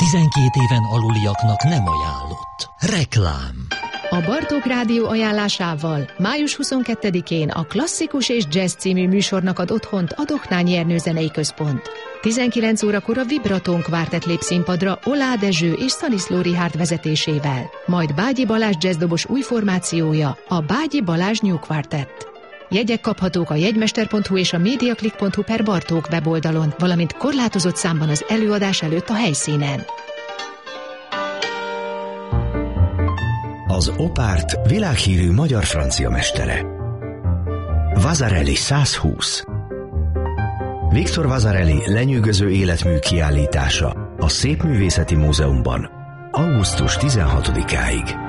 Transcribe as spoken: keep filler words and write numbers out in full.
tizenkét éven aluliaknak nem ajánlott. Reklám. A Bartók Rádió ajánlásával május huszonkettedikén a Klasszikus és Jazz című műsornak ad otthont a Dohnányi Ernő Zenei Központ. tizenkilenc órakor a Vibraton Quartet lép színpadra Olá Dezső és Szaniszló Richárd vezetésével. Majd Bágyi Balázs jazzdobos új formációja, a Bágyi Balázs New Quartet. Jegyek kaphatók a jegymester pont hu és a mediaclick pont hu per Bartók weboldalon, valamint korlátozott számban az előadás előtt a helyszínen. Az Opárt világhírű magyar-francia mestere. Vasarely százhúsz. Victor Vasarely lenyűgöző életmű kiállítása a Szépművészeti Múzeumban augusztus tizenhatodikáig.